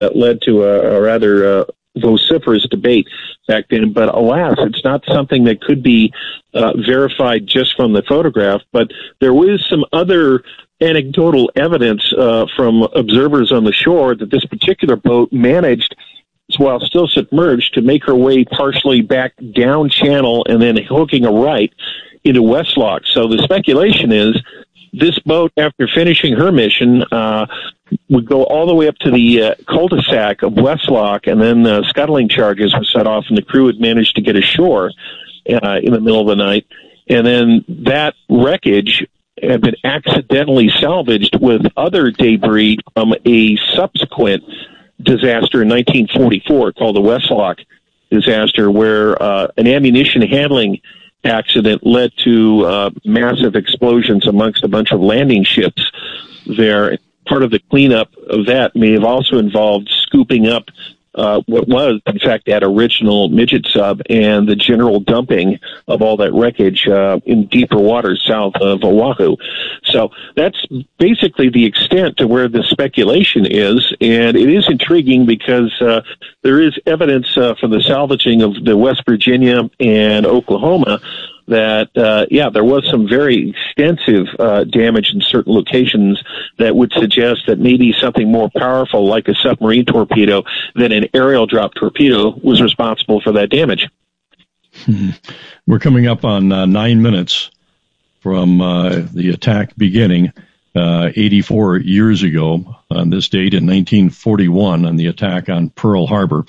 that led to a rather vociferous debate back then. But alas, it's not something that could be verified just from the photograph. But there was some other anecdotal evidence from observers on the shore that this particular boat managed, while still submerged, to make her way partially back down channel and then hooking a right into Westlock. So the speculation is this boat, after finishing her mission, would go all the way up to the cul-de-sac of Westlock, and then scuttling charges were set off, and the crew had managed to get ashore in the middle of the night. And then that wreckage had been accidentally salvaged with other debris from a subsequent disaster in 1944 called the Westlock disaster, where an ammunition handling accident led to massive explosions amongst a bunch of landing ships there. Part of the cleanup of that may have also involved scooping up what was, in fact, that original midget sub and the general dumping of all that wreckage in deeper waters south of Oahu. So that's basically the extent to where the speculation is, and it is intriguing because there is evidence from the salvaging of the West Virginia and Oklahoma that, there was some very extensive damage in certain locations that would suggest that maybe something more powerful, like a submarine torpedo, than an aerial drop torpedo, was responsible for that damage. We're coming up on 9 minutes from the attack beginning 84 years ago on this date in 1941, on the attack on Pearl Harbor.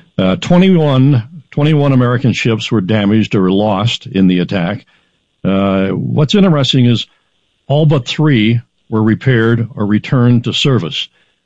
21 American ships were damaged or lost in the attack. What's interesting is all but 3 were repaired or returned to service.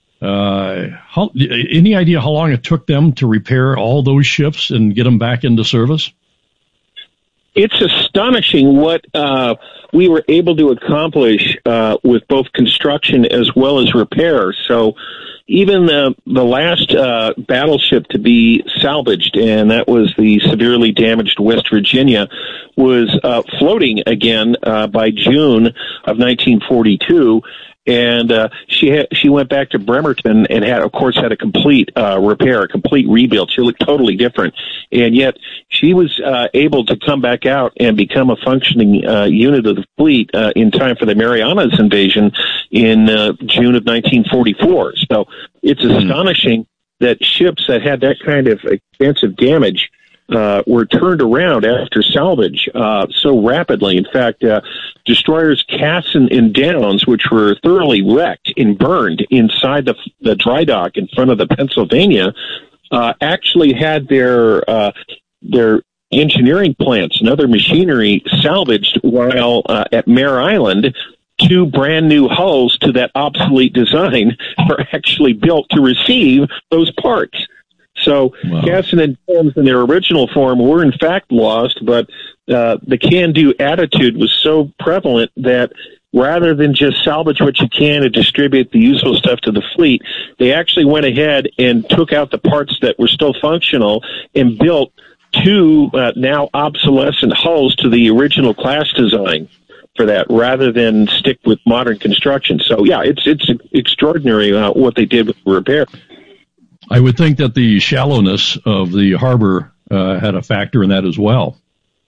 Any idea how long it took them to repair all those ships and get them back into service? It's astonishing what we were able to accomplish with both construction as well as repair. So even the last battleship to be salvaged, and that was the severely damaged West Virginia, was floating again by June of 1942. And she went back to Bremerton and had a complete repair, a complete rebuild. She looked totally different, and yet she was able to come back out and become a functioning unit of the fleet in time for the Marianas invasion in June of 1944. So it's astonishing that ships that had that kind of extensive damage were turned around after salvage so rapidly. In fact, destroyers Cassin and Downs, which were thoroughly wrecked and burned inside the dry dock in front of the Pennsylvania, actually had their engineering plants and other machinery salvaged, while at Mare Island, 2 brand new hulls to that obsolete design were actually built to receive those parts. So wow. Cassin and Downs in their original form were in fact lost, but the can-do attitude was so prevalent that rather than just salvage what you can and distribute the useful stuff to the fleet, they actually went ahead and took out the parts that were still functional and built 2 now obsolescent hulls to the original class design for that, rather than stick with modern construction. So yeah, it's extraordinary what they did with the repair. I would think that the shallowness of the harbor had a factor in that as well.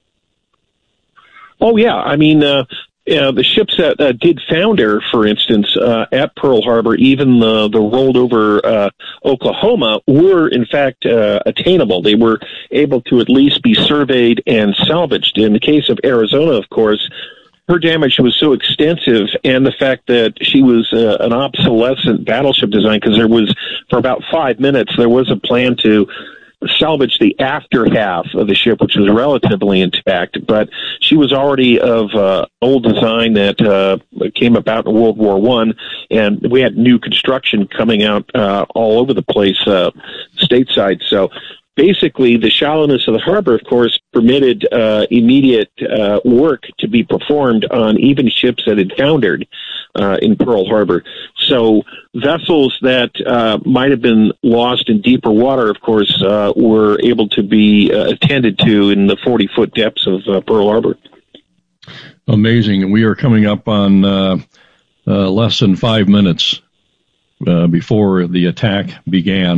Oh, yeah. I mean, the ships that did founder, for instance, at Pearl Harbor, even the rolled over Oklahoma, were in fact attainable. They were able to at least be surveyed and salvaged. In the case of Arizona, of course, her damage was so extensive, and the fact that she was an obsolescent battleship design, because there was, for about 5 minutes, there was a plan to salvage the after half of the ship, which was relatively intact, but she was already of old design that came about in World War I, and we had new construction coming out all over the place stateside. So basically, the shallowness of the harbor, of course, permitted immediate work to be performed on even ships that had foundered in Pearl Harbor. So vessels that might have been lost in deeper water, of course, were able to be attended to in the 40-foot depths of Pearl Harbor. Amazing. And we are coming up on less than 5 minutes before the attack began.